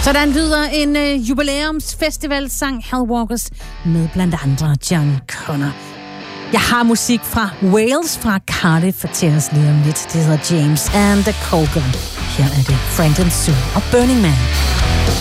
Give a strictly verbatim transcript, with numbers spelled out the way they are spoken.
Sådan lyder en uh, jubilæumsfestivalsang, Hellwalkers, med blandt andre John Connor. Jeg har musik fra Wales, fra Cardiff, til os lige om lidt. Det hedder James and the Colgan. Her er det Frank and Sue og Burning Man.